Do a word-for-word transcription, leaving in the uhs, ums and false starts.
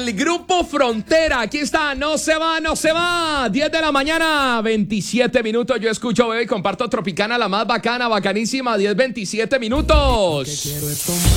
el Grupo Frontera. Aquí está, no se va, no se va. diez de la mañana, veintisiete minutos. Yo escucho, bebé, y comparto Tropicana, la más bacana, bacanísima. diez, veintisiete minutos.